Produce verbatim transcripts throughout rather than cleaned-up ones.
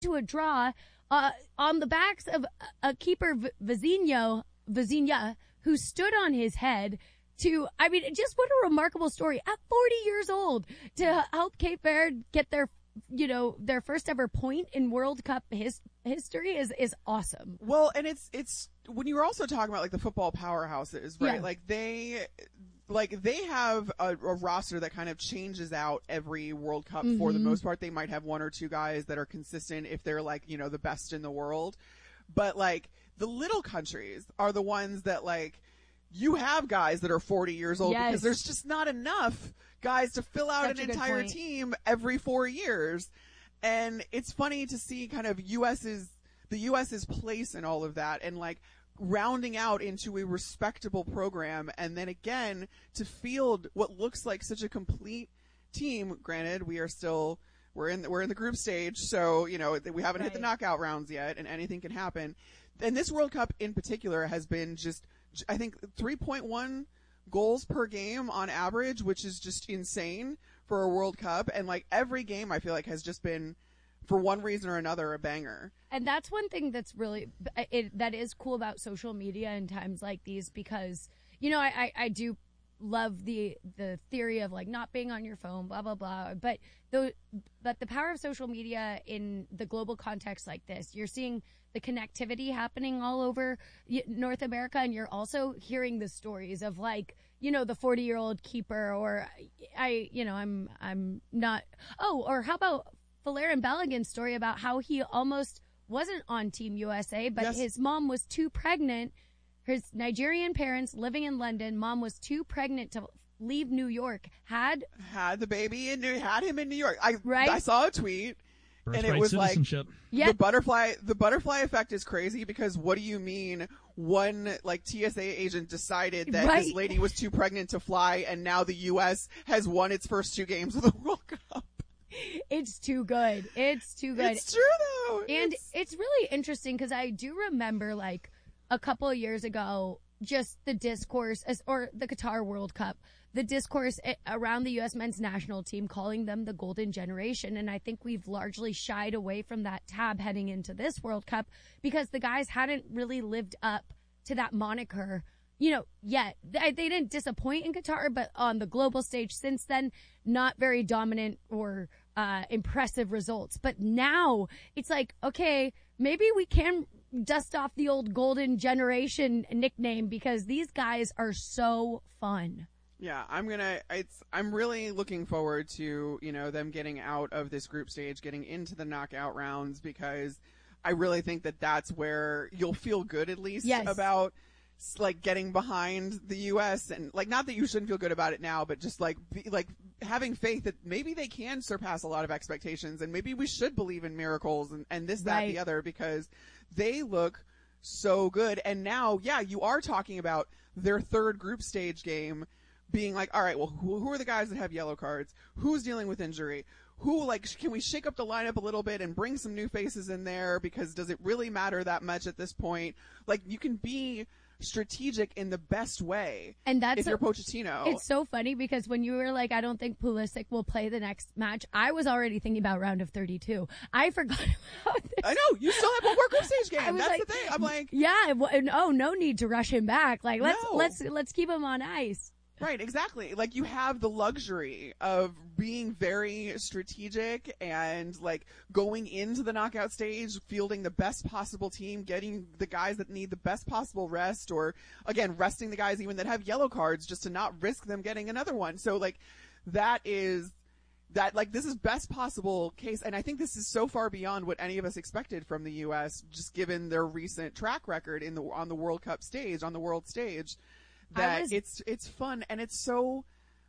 to a draw uh, on the backs of a keeper, Vizinho, Vizinha, who stood on his head to, I mean, just what a remarkable story at forty years old to help Cape Verde get their, you know, their first ever point in World Cup his, history is, is awesome. Well, and it's, it's, when you were also talking about like the football powerhouses, right? Yeah. Like they, like they have a, a roster that kind of changes out every World Cup mm-hmm. for the most part. They might have one or two guys that are consistent if they're like, you know, the best in the world. But like the little countries are the ones that like, you have guys that are forty years old yes. because there's just not enough guys to fill out Such an entire point. team every four years. And it's funny to see kind of US's, the US's place in all of that and like rounding out into a respectable program. And then again, to field what looks like such a complete team. Granted, we are still, we're in, we're in the group stage. So, you know, we haven't right. hit the knockout rounds yet and anything can happen. And this World Cup in particular has been just, I think three point one goals per game on average, which is just insane for a World Cup. And like every game I feel like has just been, for one reason or another, a banger. And that's one thing that's really, it, that is cool about social media in times like these because, you know, I, I, I do love the, the theory of like not being on your phone, blah, blah, blah. But the, but the power of social media in the global context like this, you're seeing the connectivity happening all over North America. And you're also hearing the stories of like, you know, the forty year old keeper or I, you know, I'm, I'm not, oh, or how about Valérien Balogun's story about how he almost wasn't on Team U S A, but yes. his mom was too pregnant. His Nigerian parents living in London, mom was too pregnant to leave New York, had had the baby and had him in New York. I right? I saw a tweet Birthright and it was like yeah. the butterfly the butterfly effect is crazy because what do you mean one like T S A agent decided that right. this lady was too pregnant to fly and now the U S has won its first two games of the World Cup. It's too good. It's too good. It's true though. And it's, it's really interesting because I do remember like a couple of years ago, just the discourse as, or the Qatar World Cup, the discourse around the U S men's national team, calling them the golden generation. And I think we've largely shied away from that tab heading into this World Cup because the guys hadn't really lived up to that moniker, you know, yet. They, they didn't disappoint in Qatar, but on the global stage since then, not very dominant or uh, impressive results. But now it's like, okay, maybe we can dust off the old golden generation nickname because these guys are so fun. Yeah, I'm gonna. It's. I'm really looking forward to you know them getting out of this group stage, getting into the knockout rounds because I really think that that's where you'll feel good at least yes. about like getting behind the U S and like not that you shouldn't feel good about it now, but just like be, like having faith that maybe they can surpass a lot of expectations and maybe we should believe in miracles and, and this, that, right. the other because they look so good. And now, yeah, you are talking about their third group stage game being like, all right, well, who, who are the guys that have yellow cards? Who's dealing with injury? Who, like, can we shake up the lineup a little bit and bring some new faces in there? Because does it really matter that much at this point? Like, you can be strategic in the best way. And that's if you're a, Pochettino. It's so funny because when you were like, I don't think Pulisic will play the next match, I was already thinking about round of thirty-two. I forgot about this. I know. You still have one more group stage game. That's like, the thing. I'm like, yeah. Oh, no need to rush him back. Like, let's, no. let's, let's keep him on ice. Right, exactly. Like you have the luxury of being very strategic and like going into the knockout stage, fielding the best possible team, getting the guys that need the best possible rest, or again, resting the guys even that have yellow cards just to not risk them getting another one. So like that is that like this is best possible case. And I think this is so far beyond what any of us expected from the U S just given their recent track record in the, on the World Cup stage, on the world stage. That was, it's it's fun and it's so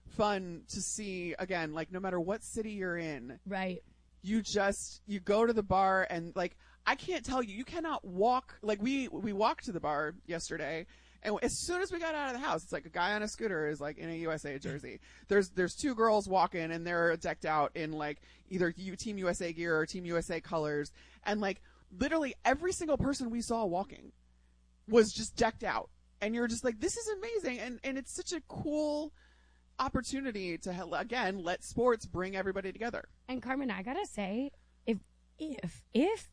fun to see again, like no matter what city you're in, right? You just you go to the bar and like I can't tell you, you cannot walk like we we walked to the bar yesterday, and as soon as we got out of the house, it's like a guy on a scooter is like in a U S A jersey. There's there's two girls walking and they're decked out in like either Team U S A gear or Team U S A colors, and like literally every single person we saw walking was just decked out. And you're just like, this is amazing. And, and it's such a cool opportunity to, again, let sports bring everybody together. And Carmen, I gotta say, if if if